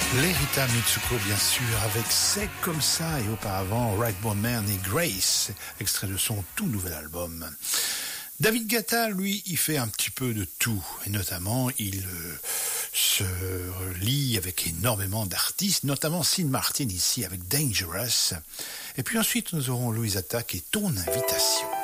L'Erita Mitsuko, bien sûr, avec C'est comme ça, et auparavant Right Bone Man et Grace, extrait de son tout nouvel album. David Guetta, lui, il fait un petit peu de tout, et notamment, il se lie avec énormément d'artistes, notamment Sid Martin ici avec Dangerous. Et puis ensuite, nous aurons Louise Attaque et Ton Invitation.